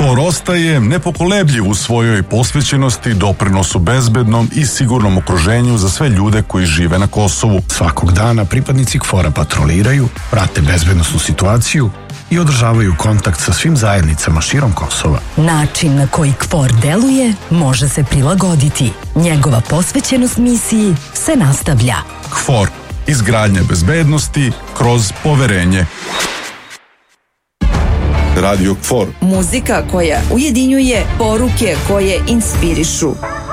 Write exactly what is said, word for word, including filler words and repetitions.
KFOR ostaje nepokolebljiv u svojoj posvećenosti doprinosu bezbednom i sigurnom okruženju za sve ljude koji žive na Kosovu. Svakog dana pripadnici KFOR-a patroliraju, prate bezbednosnu situaciju i održavaju kontakt sa svim zajednicama širom Kosova. Način na koji KFOR deluje može se prilagoditi. Njegova posvećenost misiji se nastavlja. KFOR. Izgradnja bezbednosti kroz poverenje. Radio KFOR. Muzika koja ujedinjuje, poruke koje inspirišu.